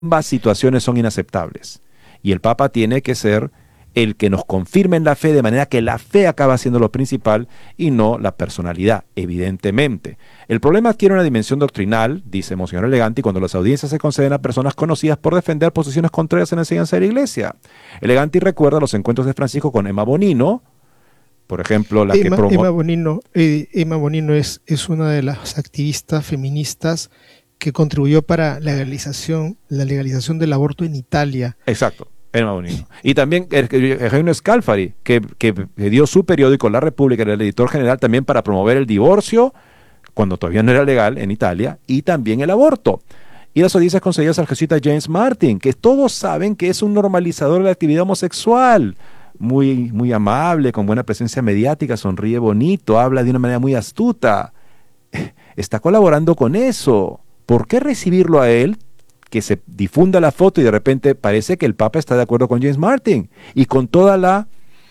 Ambas situaciones son inaceptables. Y el Papa tiene que ser el que nos confirme en la fe, de manera que la fe acaba siendo lo principal y no la personalidad, evidentemente. El problema adquiere una dimensión doctrinal, dice Monseñor Eleganti, cuando las audiencias se conceden a personas conocidas por defender posiciones contrarias en la enseñanza de la Iglesia. Eleganti recuerda los encuentros de Francisco con Emma Bonino, por ejemplo, la que Emma Bonino es una de las activistas feministas que contribuyó para la legalización del aborto en Italia. Exacto. Emma Bonino. Y también Eugenio Scalfari, que dio su periódico La República, era el editor general también para promover el divorcio, cuando todavía no era legal en Italia, y también el aborto. Y las audiencias concedidas al jesuita James Martin, que todos saben que es un normalizador de la actividad homosexual, muy, muy amable, con buena presencia mediática, sonríe bonito, habla de una manera muy astuta. Está colaborando con eso. ¿Por qué recibirlo a él? Que se difunda la foto y de repente parece que el Papa está de acuerdo con James Martin y con toda la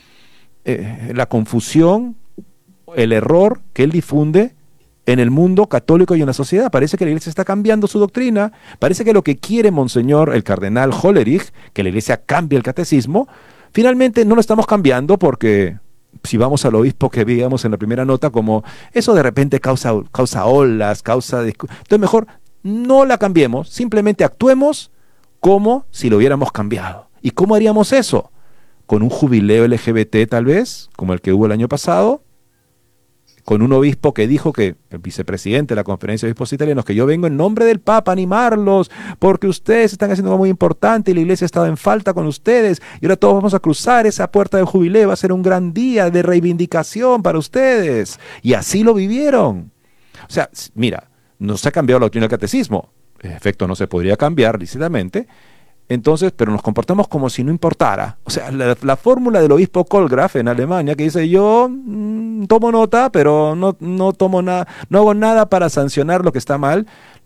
confusión, el error que él difunde en el mundo católico y en la sociedad. Parece que la Iglesia está cambiando su doctrina, parece que lo que quiere Monseñor el cardenal Hollerich, que la Iglesia cambie el catecismo, finalmente no lo estamos cambiando porque si vamos al obispo que veíamos en la primera nota, como eso de repente causa olas, entonces mejor no la cambiemos, simplemente actuemos como si lo hubiéramos cambiado. ¿Y cómo haríamos eso? Con un jubileo LGBT tal vez, como el que hubo el año pasado, con un obispo que dijo, que el vicepresidente de la Conferencia de Obispos Italianos, que yo vengo en nombre del Papa a animarlos, porque ustedes están haciendo algo muy importante y la Iglesia ha estado en falta con ustedes, y ahora todos vamos a cruzar esa puerta del jubileo, va a ser un gran día de reivindicación para ustedes. Y así lo vivieron. O sea, mira, no se ha cambiado la doctrina del catecismo, en efecto no se podría cambiar lícitamente, entonces, pero nos comportamos como si no importara. O sea, la fórmula del obispo Kohlgraf en Alemania, que dice, yo tomo nota, pero no tomo nada, no hago nada para sancionar lo que está mal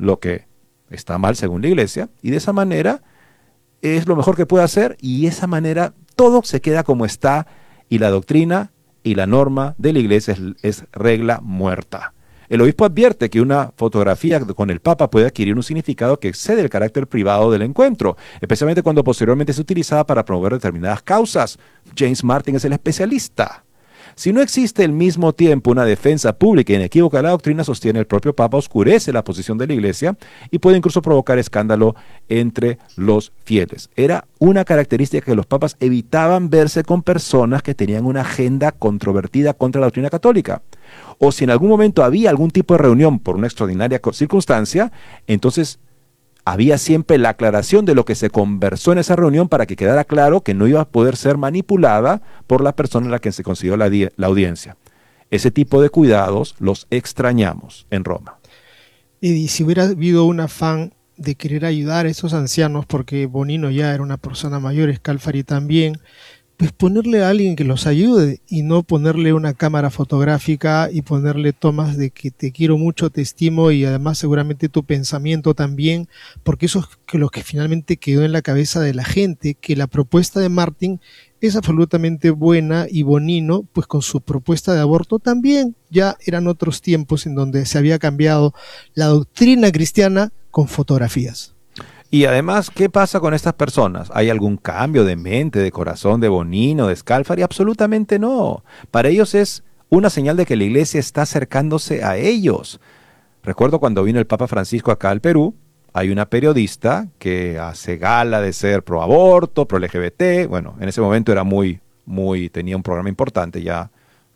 según la Iglesia, y de esa manera es lo mejor que puede hacer, y de esa manera todo se queda como está, y la doctrina y la norma de la Iglesia es regla muerta. El obispo advierte que una fotografía con el Papa puede adquirir un significado que excede el carácter privado del encuentro, especialmente cuando posteriormente es utilizada para promover determinadas causas. James Martin es el especialista. Si no existe al mismo tiempo una defensa pública e inequívoca de la doctrina, sostiene el propio Papa, oscurece la posición de la Iglesia y puede incluso provocar escándalo entre los fieles. Era una característica que los papas evitaban verse con personas que tenían una agenda controvertida contra la doctrina católica. O si en algún momento había algún tipo de reunión por una extraordinaria circunstancia, entonces había siempre la aclaración de lo que se conversó en esa reunión para que quedara claro que no iba a poder ser manipulada por la persona en la que se consiguió la audiencia. Ese tipo de cuidados los extrañamos en Roma. Y si hubiera habido un afán de querer ayudar a esos ancianos, porque Bonino ya era una persona mayor, Scalfari también, pues ponerle a alguien que los ayude y no ponerle una cámara fotográfica y ponerle tomas de que te quiero mucho, te estimo y además seguramente tu pensamiento también, porque eso es lo que finalmente quedó en la cabeza de la gente, que la propuesta de Martin es absolutamente buena y Bonino, pues con su propuesta de aborto también. Ya eran otros tiempos en donde se había cambiado la doctrina cristiana con fotografías. Y además, ¿qué pasa con estas personas? ¿Hay algún cambio de mente, de corazón de Bonino, de Scalfari? Absolutamente no. Para ellos es una señal de que la Iglesia está acercándose a ellos. Recuerdo cuando vino el Papa Francisco acá al Perú, hay una periodista que hace gala de ser pro aborto, pro LGBT. Bueno, en ese momento era tenía un programa importante, ya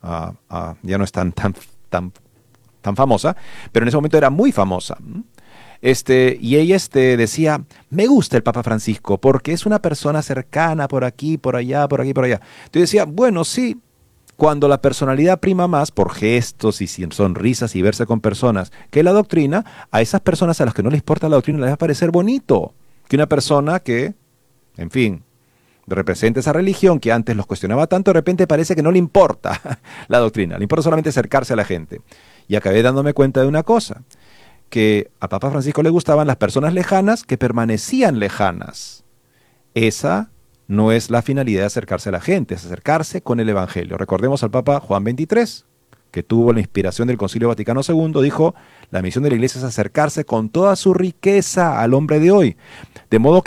no es tan famosa, pero en ese momento era muy famosa. Y ella decía, me gusta el Papa Francisco porque es una persona cercana por aquí, por allá, por aquí, por allá. Entonces decía, bueno, sí, cuando la personalidad prima más por gestos y sonrisas y verse con personas que la doctrina, a esas personas a las que no les importa la doctrina les va a parecer bonito que una persona que, en fin, representa esa religión que antes los cuestionaba tanto, de repente parece que no le importa la doctrina, le importa solamente acercarse a la gente. Y acabé dándome cuenta de una cosa, que a Papa Francisco le gustaban las personas lejanas que permanecían lejanas. Esa no es la finalidad de acercarse a la gente, es acercarse con el Evangelio. Recordemos al Papa Juan XXIII, que tuvo la inspiración del Concilio Vaticano II, dijo: la misión de la Iglesia es acercarse con toda su riqueza al hombre de hoy. De modo